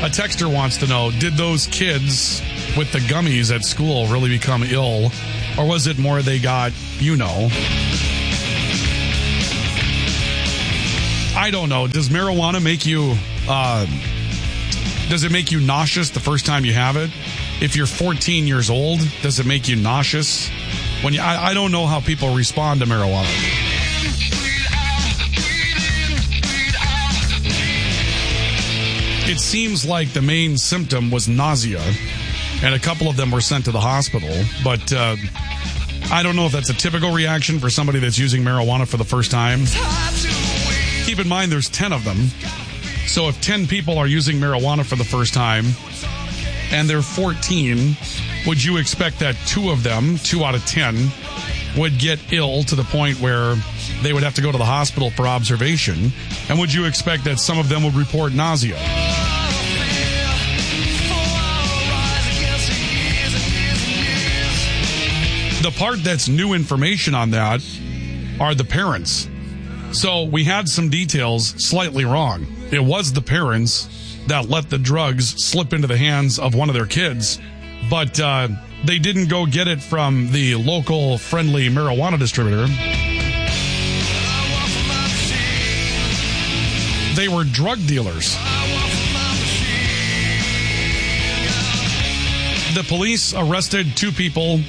A texter wants to know, did those kids with the gummies at school really become ill? Or was it more they got, I don't know. Does marijuana make you, does it make you nauseous the first time you have it? If you're 14 years old, does it make you nauseous? I don't know how people respond to marijuana. It seems like the main symptom was nausea, and a couple of them were sent to the hospital. But I don't know if that's a typical reaction for somebody that's using marijuana for the first time. Keep in mind, there's 10 of them. So if 10 people are using marijuana for the first time, and they're 14, would you expect that 2 of them, 2 out of 10, would get ill to the point where they would have to go to the hospital for observation? And would you expect that some of them would report nausea? The part that's new information on that are the parents. So we had some details slightly wrong. It was the parents that let the drugs slip into the hands of one of their kids, but they didn't go get it from the local friendly marijuana distributor. They were drug dealers. The police arrested 2 people,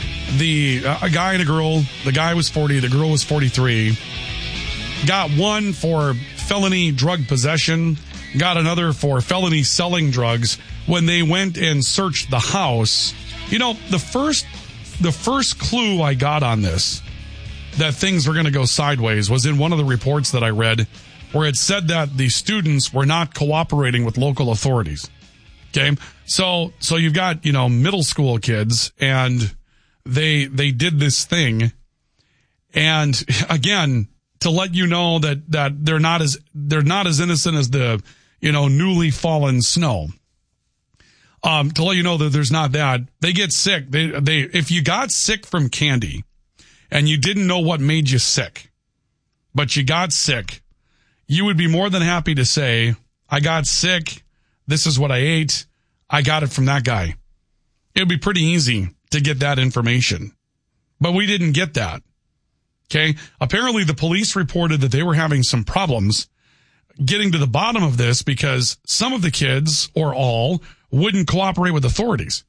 a guy and a girl. The guy was 40, the girl was 43. Got one for felony drug possession, got another for felony selling drugs. When they went and searched the house, the first clue I got on this, that things were going to go sideways, was in one of the reports that I read, where it said that the students were not cooperating with local authorities. Okay, so you've got middle school kids, and they did this thing, and again, to let you know that they're not as innocent as the newly fallen snow. To let you know that there's not that. They get sick. If you got sick from candy and you didn't know what made you sick, but you got sick, you would be more than happy to say, I got sick. This is what I ate. I got it from that guy. It would be pretty easy to get that information, but we didn't get that. Okay. Apparently the police reported that they were having some problems getting to the bottom of this because some of the kids, or all, wouldn't cooperate with authorities.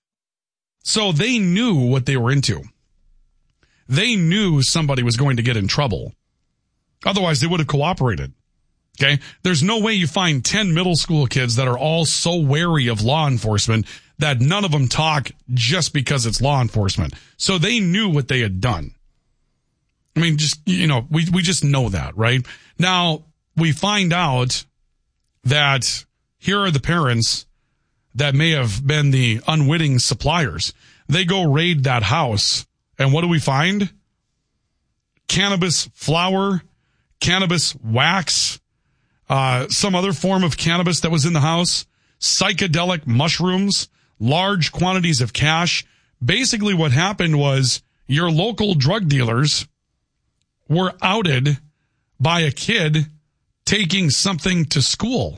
So they knew what they were into. They knew somebody was going to get in trouble. Otherwise, they would have cooperated. Okay? There's no way you find 10 middle school kids that are all so wary of law enforcement that none of them talk just because it's law enforcement. So they knew what they had done. I mean, just, we just know that, right? Now, we find out that here are the parents that may have been the unwitting suppliers. They go raid that house, and what do we find? Cannabis flower, cannabis wax, some other form of cannabis that was in the house, psychedelic mushrooms, large quantities of cash. Basically what happened was your local drug dealers were outed by a kid taking something to school.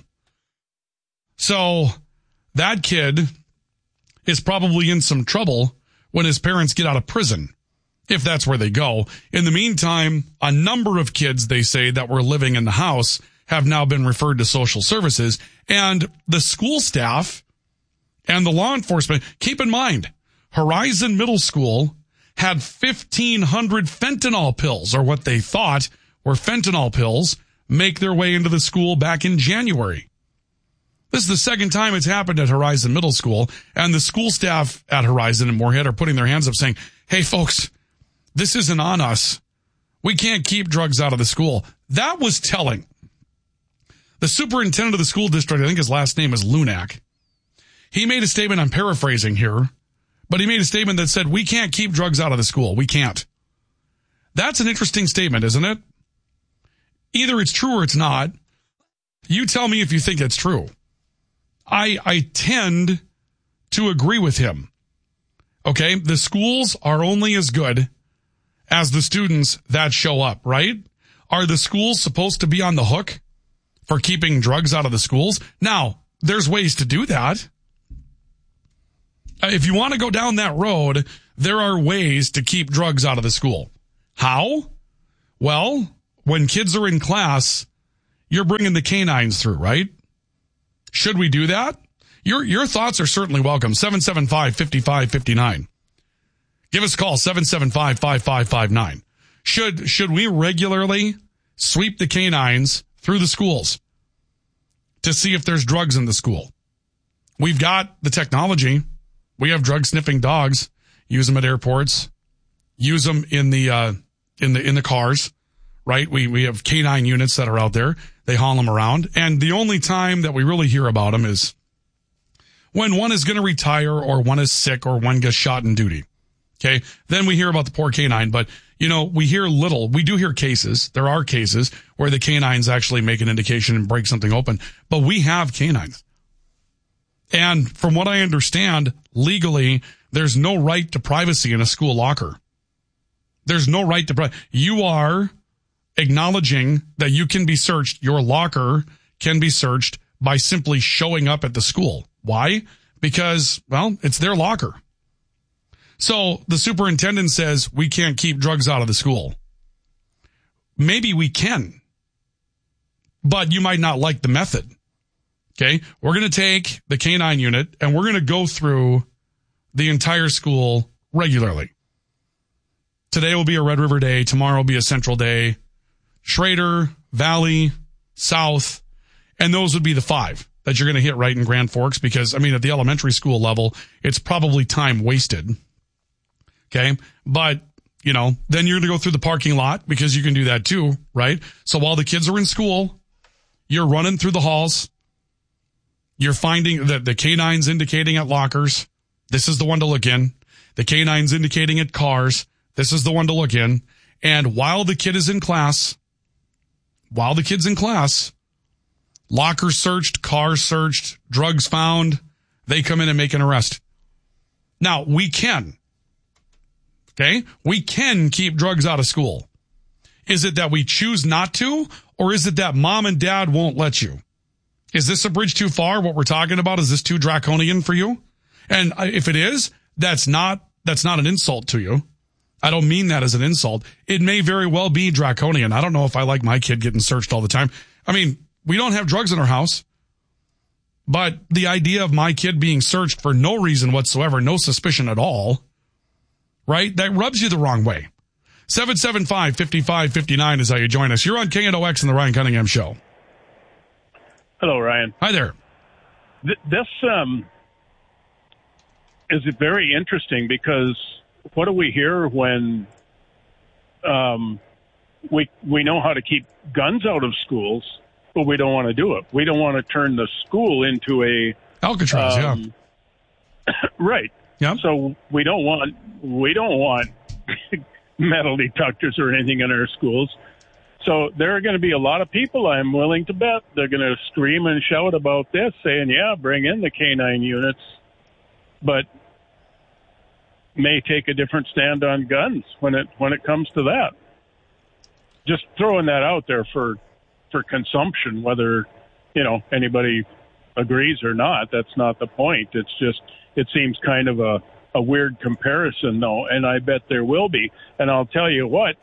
So that kid is probably in some trouble when his parents get out of prison, if that's where they go. In the meantime, a number of kids, they say, that were living in the house have now been referred to social services, and the school staff and the law enforcement. Keep in mind, Horizon Middle School had 1,500 fentanyl pills, or what they thought were fentanyl pills, make their way into the school back in January. This is the second time it's happened at Horizon Middle School, and the school staff at Horizon and Moorhead are putting their hands up saying, hey, folks, this isn't on us. We can't keep drugs out of the school. That was telling. The superintendent of the school district, I think his last name is Lunak, he made a statement, I'm paraphrasing here, but he made a statement that said, we can't keep drugs out of the school. We can't. That's an interesting statement, isn't it? Either it's true or it's not. You tell me if you think it's true. I tend to agree with him. Okay, the schools are only as good as the students that show up, right? Are the schools supposed to be on the hook for keeping drugs out of the schools? Now, there's ways to do that. If you want to go down that road, there are ways to keep drugs out of the school. How? Well, when kids are in class, you're bringing the canines through, right? Should we do that? Your thoughts are certainly welcome. 775-5559. Give us a call, 775-5559. Should we regularly sweep the canines through the schools to see if there's drugs in the school? We've got the technology. We have drug sniffing dogs. Use them at airports. Use them in the cars, right? We have canine units that are out there. They haul them around. And the only time that we really hear about them is when one is going to retire or one is sick or one gets shot in duty. Okay. Then we hear about the poor canine, but we hear little. We do hear cases. There are cases where the canines actually make an indication and break something open, but we have canines. And from what I understand, legally, there's no right to privacy in a school locker. There's no right to you are acknowledging that you can be searched. Your locker can be searched by simply showing up at the school. Why? Because, well, it's their locker. So the superintendent says we can't keep drugs out of the school. Maybe we can, but you might not like the method. Okay. We're going to take the canine unit and we're going to go through the entire school regularly. Today will be a Red River day. Tomorrow will be a Central day. Schrader, Valley, South, and those would be the 5 that you're going to hit right in Grand Forks because, at the elementary school level, it's probably time wasted. Okay. But, then you're going to go through the parking lot because you can do that too, right? So while the kids are in school, you're running through the halls. You're finding that the canines indicating at lockers. This is the one to look in. The canines indicating at cars. This is the one to look in. And while the kid's in class, lockers searched, cars searched, drugs found, they come in and make an arrest. Now, we can keep drugs out of school. Is it that we choose not to, or is it that mom and dad won't let you? Is this a bridge too far? What we're talking about, is this too draconian for you? And if it is, that's not an insult to you. I don't mean that as an insult. It may very well be draconian. I don't know if I like my kid getting searched all the time. We don't have drugs in our house, but the idea of my kid being searched for no reason whatsoever, no suspicion at all, right? That rubs you the wrong way. 775-5559 is how you join us. You're on KNOX and the Ryan Cunningham Show. Hello, Ryan. Hi there. This is very interesting because what do we hear when we know how to keep guns out of schools, but we don't want to do it. We don't want to turn the school into a Alcatraz, yeah. Right. Yeah. So we don't want metal detectors or anything in our schools. So there are going to be a lot of people, I'm willing to bet, they're going to scream and shout about this, saying, yeah, bring in the canine units, but may take a different stand on guns when it comes to that. Just throwing that out there for consumption, whether, anybody agrees or not, that's not the point. It's just, it seems kind of a weird comparison, though, and I bet there will be. And I'll tell you what,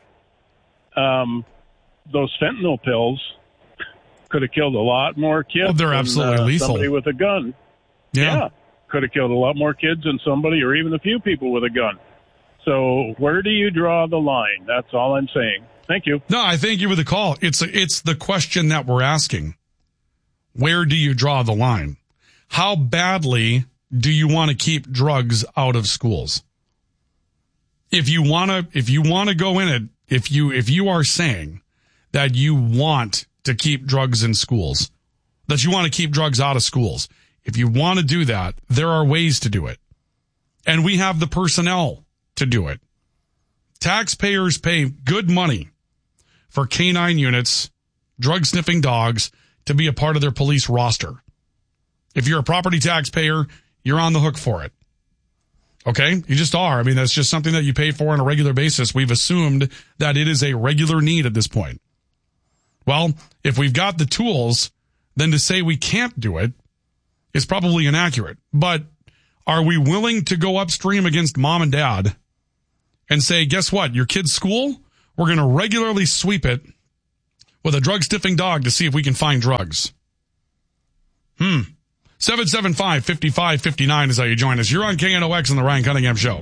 those fentanyl pills could have killed a lot more kids. Oh, they're absolutely lethal. Somebody with a gun. Yeah. Could have killed a lot more kids than somebody or even a few people with a gun. So where do you draw the line? That's all I'm saying. Thank you. No, I thank you for the call. It's the question that we're asking. Where do you draw the line? How badly do you want to keep drugs out of schools? If you want to go in it, if you are saying that you want to keep drugs in schools, that you want to keep drugs out of schools, if you want to do that, there are ways to do it. And we have the personnel to do it. Taxpayers pay good money for canine units, drug sniffing dogs to be a part of their police roster. If you're a property taxpayer, you're on the hook for it. Okay? You just are. That's just something that you pay for on a regular basis. We've assumed that it is a regular need at this point. Well, if we've got the tools, then to say we can't do it is probably inaccurate. But are we willing to go upstream against mom and dad and say, guess what? Your kid's school, we're going to regularly sweep it with a drug-sniffing dog to see if we can find drugs. 775-5559 is how you join us. You're on KNOX on the Ryan Cunningham Show.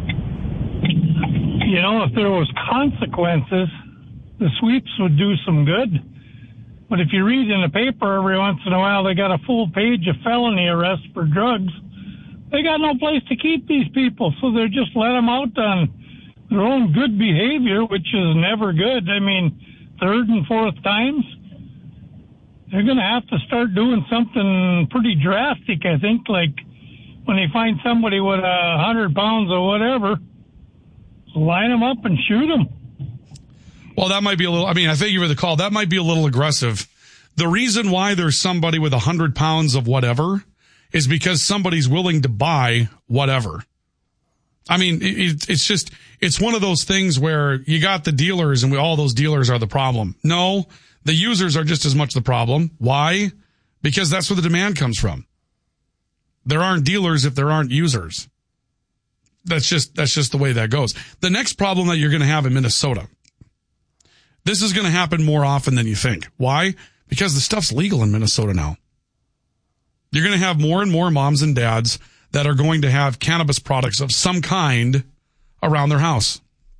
You know, if there was consequences, the sweeps would do some good. But if you read in the paper every once in a while, they got a full page of felony arrests for drugs. They got no place to keep these people, so they just let them out on their own good behavior, which is never good. I mean, third and fourth times, they're going to have to start doing something pretty drastic, I think, like when they find somebody with 100 pounds or whatever, line them up and shoot them. Well, that might be a little, I mean, I thank you for the call. That might be a little aggressive. The reason why there's somebody with 100 pounds of whatever is because somebody's willing to buy whatever. I mean, it's just, it's one of those things where you got the dealers and all those dealers are the problem. No, the users are just as much the problem. Why? Because that's where the demand comes from. There aren't dealers if there aren't users. That's just the way that goes. The next problem that you're going to have in Minnesota, this is going to happen more often than you think. Why? Because the stuff's legal in Minnesota now. You're going to have more and more moms and dads that are going to have cannabis products of some kind around their house.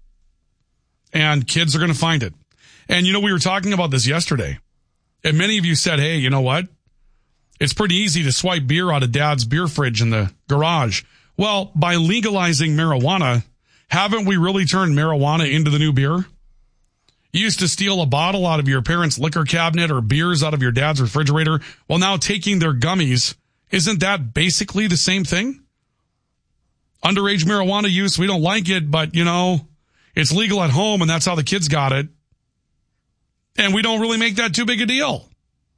And kids are going to find it. And, you know, we were talking about this yesterday. And many of you said, hey, you know what? It's pretty easy to swipe beer out of dad's beer fridge in the garage. Well, by legalizing marijuana, haven't we really turned marijuana into the new beer? You used to steal a bottle out of your parents' liquor cabinet or beers out of your dad's refrigerator. Well, now taking their gummies, isn't that basically the same thing? Underage marijuana use, we don't like it, but, you know, it's legal at home and that's how the kids got it. And we don't really make that too big a deal.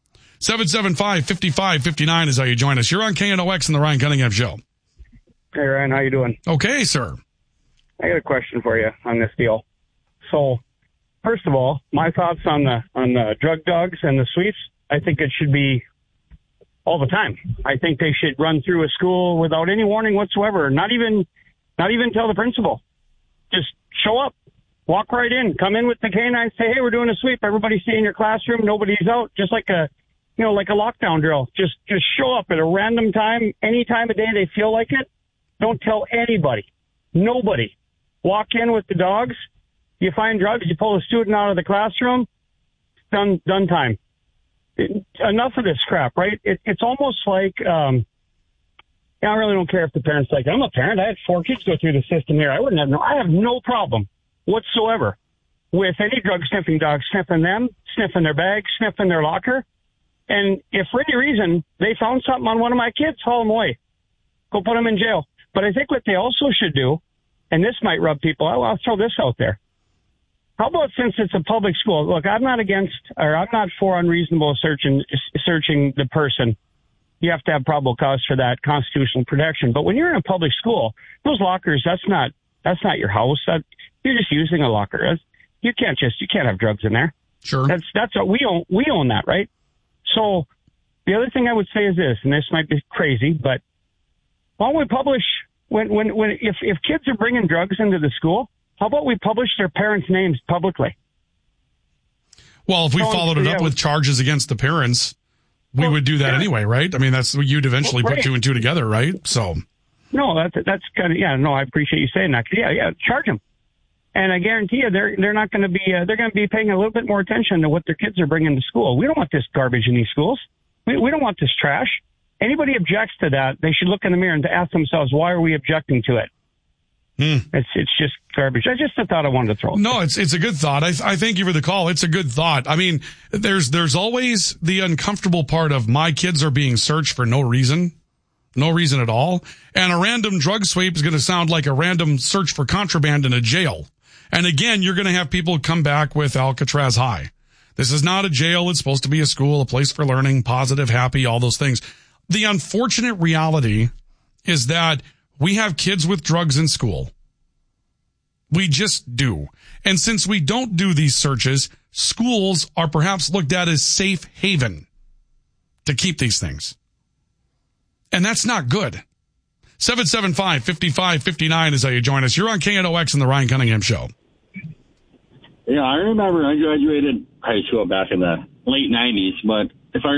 775-5559 is how you join us. You're on KNOX and the Ryan Cunningham Show. Hey, Ryan, how you doing? Okay, sir. I got a question for you on this deal. So, first of all, my thoughts on the drug dogs and the sweeps, I think it should be all the time. I think they should run through a school without any warning whatsoever. Not even tell the principal. Just show up, walk right in, come in with the canine, say, hey, we're doing a sweep. Everybody stay in your classroom. Nobody's out. Just like a lockdown drill. Just show up at a random time, any time of day they feel like it. Don't tell anybody. Nobody. Walk in with the dogs. You find drugs, you pull a student out of the classroom, done time. Enough of this crap, right? It's almost like, I really don't care if the parents like it. I'm a parent. I had 4 kids go through the system here. I have no problem whatsoever with any drug sniffing dog sniffing them, sniffing their bag, sniffing their locker. And if for any reason they found something on one of my kids, haul them away. Go put them in jail. But I think what they also should do, and this might rub people, I'll throw this out there. How about since it's a public school? Look, I'm not for unreasonable searching the person. You have to have probable cause for that, constitutional protection. But when you're in a public school, those lockers, that's not your house. You're just using a locker. You can't have drugs in there. Sure. That's what we own that, right? So the other thing I would say is this, and this might be crazy, but why don't we publish if kids are bringing drugs into the school, how about we publish their parents' names publicly? Well, if we followed it up with charges against the parents, we would do that anyway, right? I mean, that's what you'd eventually put 2 and 2 together, right? So. No, that's kind of, I appreciate you saying that. Yeah, charge them. And I guarantee you, they're not going to be, they're going to be paying a little bit more attention to what their kids are bringing to school. We don't want this garbage in these schools. We don't want this trash. Anybody objects to that, they should look in the mirror and ask themselves, why are we objecting to it? It's just garbage. I just thought I wanted to throw it. No, it's a good thought. I thank you for the call. It's a good thought. I mean, there's always the uncomfortable part of my kids are being searched for no reason at all. And a random drug sweep is going to sound like a random search for contraband in a jail. And again, you're going to have people come back with Alcatraz High. This is not a jail. It's supposed to be a school, a place for learning, positive, happy, all those things. The unfortunate reality is that we have kids with drugs in school. We just do. And since we don't do these searches, schools are perhaps looked at as safe haven to keep these things. And that's not good. 775-5559 is how you join us. You're on KNOX and the Ryan Cunningham Show. Yeah, I remember I graduated high school back in the late 90s, but if I